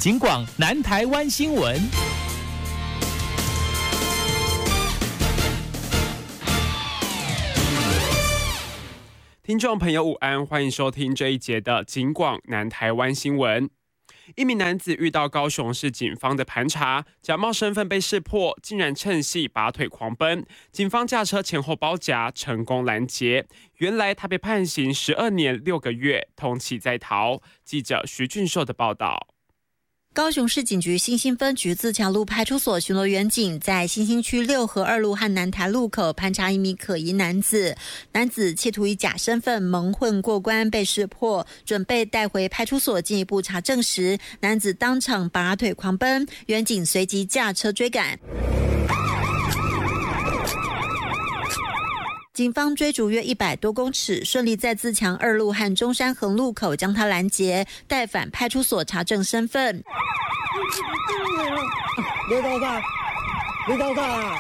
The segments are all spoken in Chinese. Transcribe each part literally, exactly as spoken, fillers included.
警广南台湾新闻。 听众朋友午安，欢迎收听这一节的警广南台湾新闻。一名男子遇到高雄市警方的盘查，假冒身份被识破，竟然趁隙拔腿狂奔，警方驾车前后包夹，成功拦截。原来他被判刑十二年六个月，通缉在逃。记者徐俊硕的报道。 高雄市警局新兴分局自强路派出所巡逻员警在新兴区六合二路和南台路口盘查一名可疑男子，男子企图以假身份蒙混过关，被识破，准备带回派出所进一步查证时，男子当场拔腿狂奔，员警随即驾车追赶。警方追逐约一百多公尺，顺利在自强二路和中山横路口将他拦截，带返派出所查证身份。 你到啥？你到啥？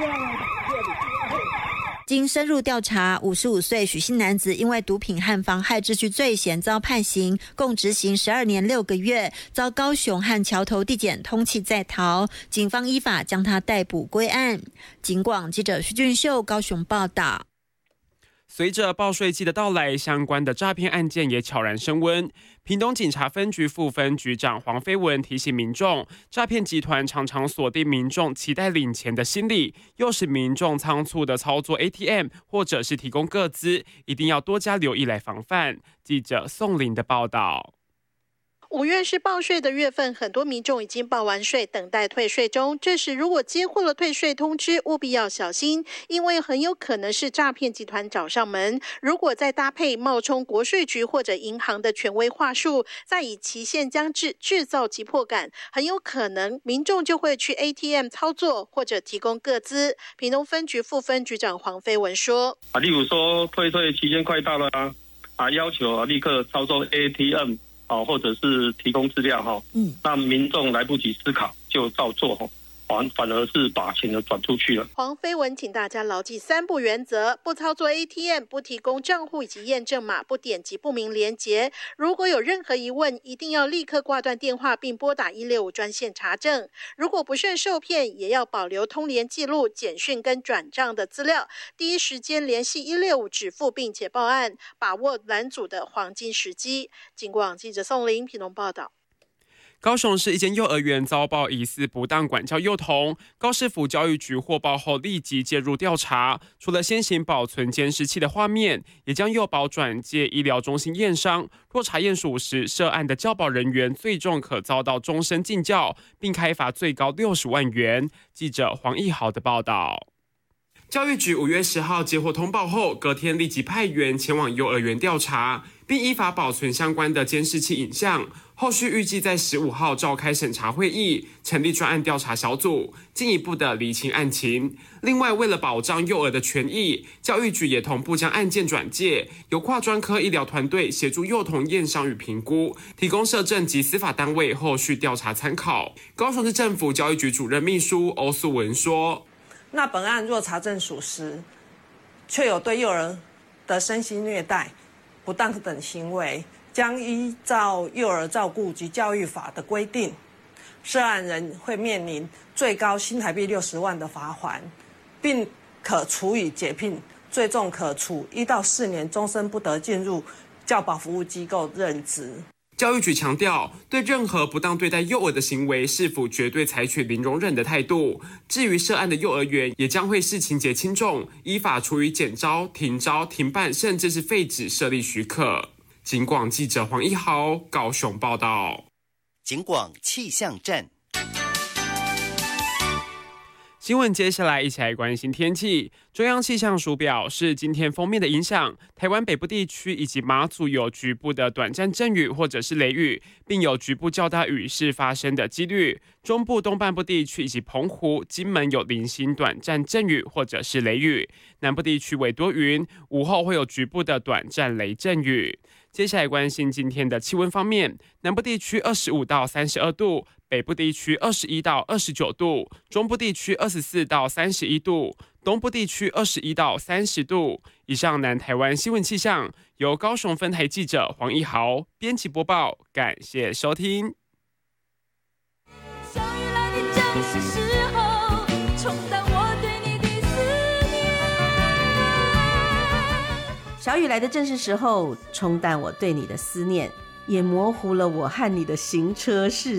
经深入调查，五十五岁许姓男子因为毒品和妨害秩序罪嫌遭判刑，共执行十二年六个月，遭高雄和桥头地检通缉在逃。警方依法将他逮捕归案。警广记者徐俊秀高雄报道。 随着报税季的到来，相关的诈骗案件也悄然升温。屏东警察分局副分局长黄飞文提醒民众，诈骗集团常常锁定民众期待领钱的心理，诱使民众仓促的操作 A T M 或者是提供个资，一定要多加留意来防范。记者宋林的报道。 五月是报税的月份，很多民众已经报完税，等待退税中。这时如果接获了退税通知，务必要小心，因为很有可能是诈骗集团找上门。如果再搭配冒充国税局或者银行的权威话术，再以期限将至制造急迫感，很有可能民众就会去 A T M 操作或者提供个资。屏东分局副分局长黄飞文说： 啊，例如说退税期间快到了啊，啊要求啊立刻操作 A T M。哦，或者是提供资料哈，嗯，让民众来不及思考就照做哈，反反而是把钱呢转出去了。 黄飞文请大家牢记三不原则：不操作 A T M， 不提供账户以及验证码，不点击不明连结。如果有任何疑问，一定要立刻挂断电话，并拨打一六五专线查证。如果不慎受骗，也要保留通联记录、简讯跟转账的资料，第一时间联系一六五止付，并且报案，把握拦阻的黄金时机。警广记者宋林屏东报道。 高雄市一间幼儿园遭报疑似不当管教幼童，高市府教育局获报后立即介入调查，除了先行保存监视器的画面，也将幼保转介医疗中心验伤，若查验属实，涉案的教保人员最重可遭到终身禁教，并开罚最高六十万元。记者黄义豪的报道。教育局五月十号接获通报后，隔天立即派员前往幼儿园调查，并依法保存相关的监视器影像。后续预计在十五号召开审查会议，成立专案调查小组，进一步的厘清案情。另外，为了保障幼儿的权益，教育局也同步将案件转介，由跨专科医疗团队协助幼童验伤与评估，提供社政及司法单位后续调查参考。高雄市政府教育局主任秘书欧素文说： 那本案若查证属实，确有对幼儿的身心虐待、不当等行为，将依照幼儿照顾及教育法的规定，涉案人会面临最高新台币六十万的罚锾，并可处以解聘，最重可处一到四年终身不得进入教保服务机构任职。 教育局强调，对任何不当对待幼儿的行为，是否绝对采取零容忍的态度。至于涉案的幼儿园，也将会视情节轻重，依法处以减招、停招、停办，甚至是废止设立许可。警广记者黄一豪高雄报道。 警广气象站。 新闻接下来一起来关心天气。中央气象署表示，今天锋面的影响，台湾北部地区以及马祖有局部的短暂阵雨或者是雷雨，并有局部较大雨势发生的几率。中部东半部地区以及澎湖、金门有零星短暂阵雨或者是雷雨，南部地区为多云，午后会有局部的短暂雷阵雨。接下来关心今天的气温方面，南部地区二十五到三十二度，北部地区二十一到二十九度，中部地区二十四到三十一度，东部地区二十一到三十度。以上南台湾新闻气象由高雄分台记者黄一豪编辑播报，感谢收听。 正是时候冲淡我对你的思念。 小雨来的正是时候，冲淡我对你的思念，也模糊了我和你的行车视